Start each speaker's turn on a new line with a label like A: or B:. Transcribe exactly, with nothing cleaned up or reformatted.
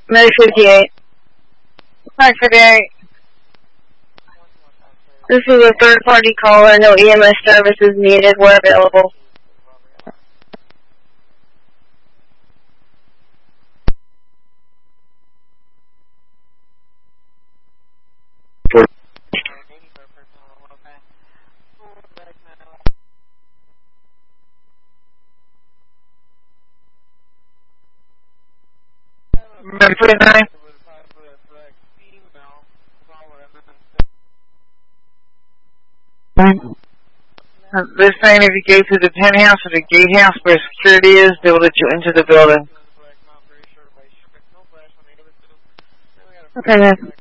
A: Mary fifty-eight. five fifty-eight. This is a third-party caller. No E M S services needed. We're available.
B: Remember forty-nine? They're saying if you go to the penthouse or the gatehouse where security is, they will let you into the building.
A: Okay, then.